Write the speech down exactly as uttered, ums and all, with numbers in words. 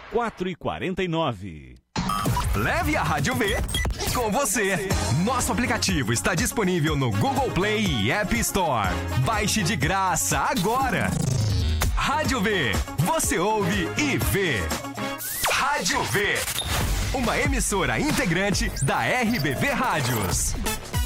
quatro e quarenta e nove. Leve a Rádio V com você. Nosso aplicativo está disponível no Google Play e App Store. Baixe de graça agora. Rádio V, você ouve e vê. Rádio V, uma emissora integrante da R B V Rádios.